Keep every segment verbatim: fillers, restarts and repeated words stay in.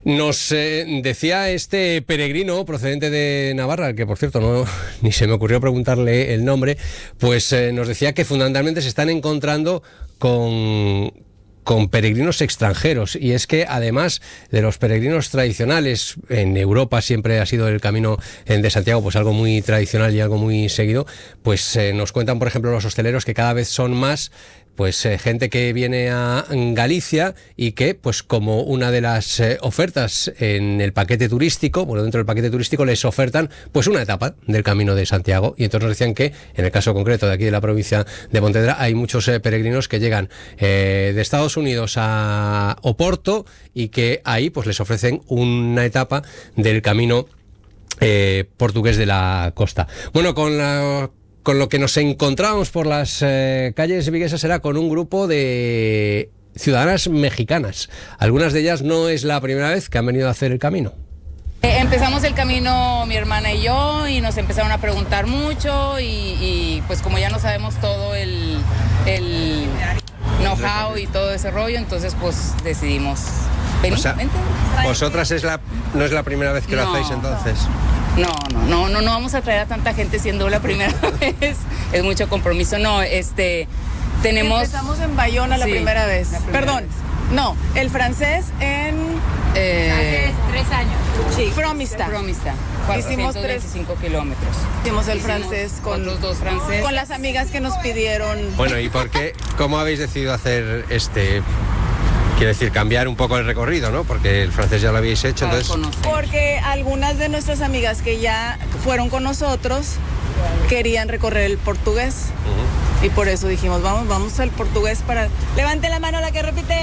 Nos eh, decía este peregrino procedente de Navarra, que por cierto no ni se me ocurrió preguntarle el nombre, pues eh, nos decía que fundamentalmente se están encontrando con... con peregrinos extranjeros, y es que además de los peregrinos tradicionales, en Europa siempre ha sido el camino de Santiago pues algo muy tradicional y algo muy seguido, pues eh, nos cuentan por ejemplo los hosteleros que cada vez son más pues eh, gente que viene a Galicia y que pues como una de las eh, ofertas en el paquete turístico, bueno dentro del paquete turístico les ofertan pues una etapa del Camino de Santiago, y entonces nos decían que en el caso concreto de aquí de la provincia de Pontevedra hay muchos eh, peregrinos que llegan eh, de Estados Unidos a Oporto y que ahí pues les ofrecen una etapa del Camino eh, portugués de la costa. Bueno, con la Con lo que nos encontramos por las eh, calles viguesas era con un grupo de ciudadanas mexicanas. Algunas de ellas no es la primera vez que han venido a hacer el camino. Eh, empezamos el camino mi hermana y yo y nos empezaron a preguntar mucho y, y pues como ya no sabemos todo el, el know-how y todo ese rollo, entonces pues decidimos venir. O sea, vente. vosotras es la, no es la primera vez que No. lo hacéis entonces. No, no, no, no, no vamos a traer a tanta gente siendo la primera vez. Es mucho compromiso. No, este, tenemos... Empezamos en Bayona la Sí, primera vez. la primera Perdón, vez. no, el francés en Eh, Hace tres años. sí, Fromista. Promista. Hicimos cuatrocientos tres- veinticinco kilómetros. Hicimos el Hicimos francés con, otros dos franceses. con las amigas que nos pidieron. Bueno, ¿y por qué? ¿Cómo habéis decidido hacer este? Quiero decir, cambiar un poco el recorrido, ¿no? Porque el francés ya lo habéis hecho, Para entonces... conocer. Porque algunas de nuestras amigas que ya fueron con nosotros querían recorrer el portugués. Ujú. Y por eso dijimos, vamos, vamos al portugués para... Levante la mano la que repite.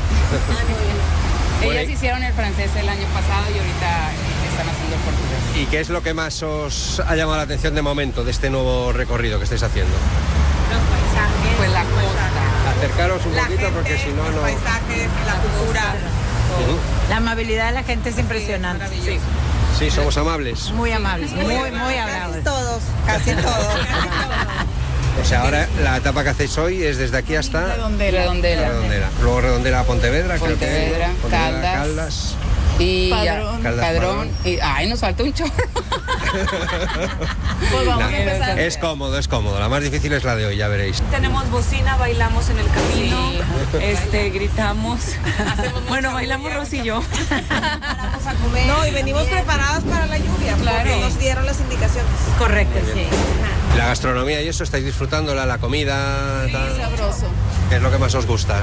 Ellas hicieron el francés el año pasado y ahorita están haciendo el portugués. ¿Y qué es lo que más os ha llamado la atención de momento de este nuevo recorrido que estáis haciendo? Los paisajes. Pues la costa. Acercaros un poquito porque si no, no... paisajes, la cultura. Ujú. La amabilidad de la gente es impresionante. Sí. Sí, somos amables. Muy amables, muy, muy amables. Todos, casi todos. O sea, ahora la etapa que hacéis hoy es desde aquí hasta... Redondela. Redondela. Redondela. Luego Redondela a Pontevedra, creo que- Pontevedra, Pontevedra, Caldas. Caldas. Y Padrón. ya, Caldas, Padrón. Padrón. Y, ay, nos falta un chorro. Pues vamos No, a empezar. es cómodo, es cómodo. La más difícil es la de hoy, ya veréis. Tenemos bocina, bailamos en el camino, Sí. este, gritamos. Bueno, bailamos Rosy y yo. No, y venimos preparadas para la lluvia, porque nos dieron las indicaciones. Correcto, sí. La gastronomía y eso, ¿estáis disfrutándola? La comida, Sí, tal? sabroso. ¿Qué es lo que más os gusta?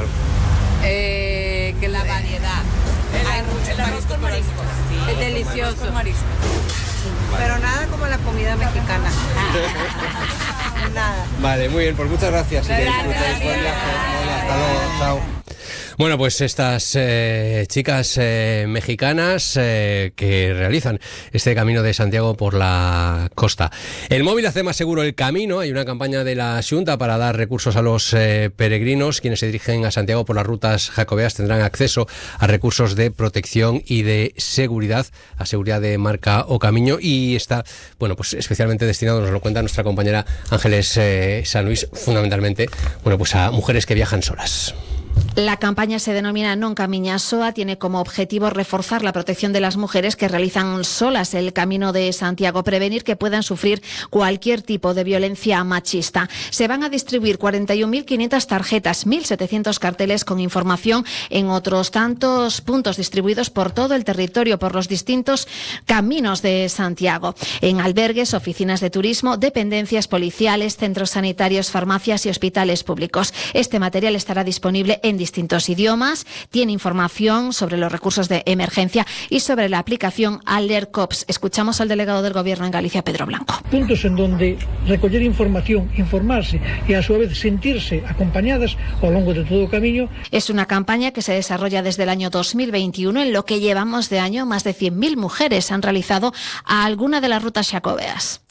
Eh, que la variedad. El arroz con mariscos. Es delicioso. Pero nada como la comida mexicana. Nada. Vale, muy bien, pues muchas gracias. Y que disfrutéis. Buen viaje. Venga, hasta luego, chao. Bueno, pues estas eh, chicas eh, mexicanas eh, que realizan este camino de Santiago por la costa. El móvil hace más seguro el camino. Hay una campaña de la Xunta para dar recursos a los eh, peregrinos. Quienes se dirigen a Santiago por las rutas jacobeas tendrán acceso a recursos de protección y de seguridad, a seguridad de marca o camino, y está, bueno, pues especialmente destinado, nos lo cuenta nuestra compañera Ángeles eh, San Luis, fundamentalmente, bueno, pues a mujeres que viajan solas. La campaña se denomina Non Camiñas Soa, tiene como objetivo reforzar la protección de las mujeres que realizan solas el Camino de Santiago, prevenir que puedan sufrir cualquier tipo de violencia machista. Se van a distribuir cuarenta y un mil quinientas tarjetas, mil setecientos carteles con información en otros tantos puntos distribuidos por todo el territorio, por los distintos caminos de Santiago, en albergues, oficinas de turismo, dependencias policiales, centros sanitarios, farmacias y hospitales públicos. Este material estará disponible en distintos idiomas, tiene información sobre los recursos de emergencia y sobre la aplicación AlertCops. Escuchamos al delegado del Gobierno en Galicia, Pedro Blanco. Puntos en donde recoller información, informarse y a su vez sentirse acompañadas a lo largo de todo el camino. Es una campaña que se desarrolla desde el año dos mil veintiuno. En lo que llevamos de año, más de cien mil mujeres han realizado a alguna de las rutas xacobeas.